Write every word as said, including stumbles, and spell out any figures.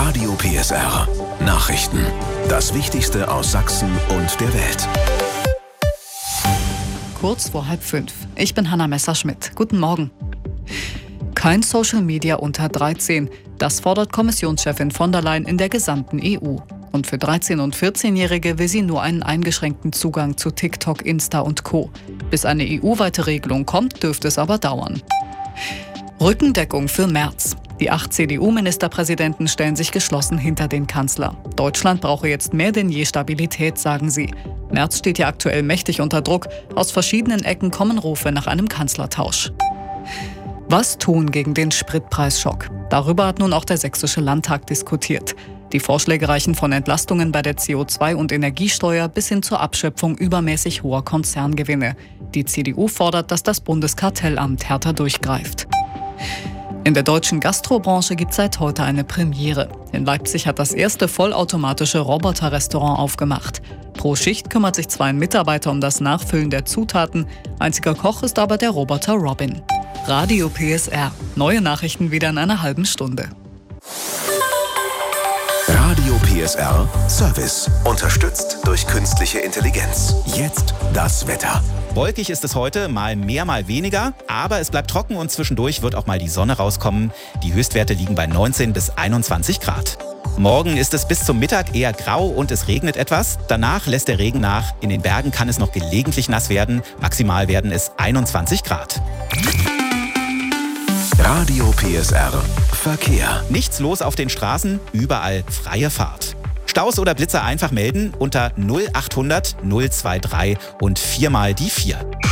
Radio P S R. Nachrichten. Das Wichtigste aus Sachsen und der Welt. Kurz vor halb fünf. Ich bin Hanna Messerschmidt. Guten Morgen. Kein Social Media unter dreizehn. Das fordert Kommissionschefin von der Leyen in der gesamten E U. Und für dreizehn- und vierzehnjährige will sie nur einen eingeschränkten Zugang zu TikTok, Insta und Co. Bis eine E U-weite Regelung kommt, dürfte es aber dauern. Rückendeckung für Merz. Die acht C D U-Ministerpräsidenten stellen sich geschlossen hinter den Kanzler. Deutschland brauche jetzt mehr denn je Stabilität, sagen sie. Merz steht ja aktuell mächtig unter Druck. Aus verschiedenen Ecken kommen Rufe nach einem Kanzlertausch. Was tun gegen den Spritpreisschock? Darüber hat nun auch der Sächsische Landtag diskutiert. Die Vorschläge reichen von Entlastungen bei der C O zwei- und Energiesteuer bis hin zur Abschöpfung übermäßig hoher Konzerngewinne. Die C D U fordert, dass das Bundeskartellamt härter durchgreift. In der deutschen Gastrobranche gibt es seit heute eine Premiere. In Leipzig hat das erste vollautomatische Roboter-Restaurant aufgemacht. Pro Schicht kümmert sich zwar ein Mitarbeiter um das Nachfüllen der Zutaten, einziger Koch ist aber der Roboter Robin. Radio P S R. Neue Nachrichten wieder in einer halben Stunde. Radio P S R Service. Unterstützt durch künstliche Intelligenz. Jetzt das Wetter. Wolkig ist es heute, mal mehr, mal weniger. Aber es bleibt trocken und zwischendurch wird auch mal die Sonne rauskommen. Die Höchstwerte liegen bei neunzehn bis einundzwanzig Grad. Morgen ist es bis zum Mittag eher grau und es regnet etwas. Danach lässt der Regen nach. In den Bergen kann es noch gelegentlich nass werden. Maximal werden es einundzwanzig Grad. Radio P S R Verkehr. Nichts los auf den Straßen, überall freie Fahrt. Staus oder Blitzer einfach melden unter null achthundert null drei drei und viermal die vier.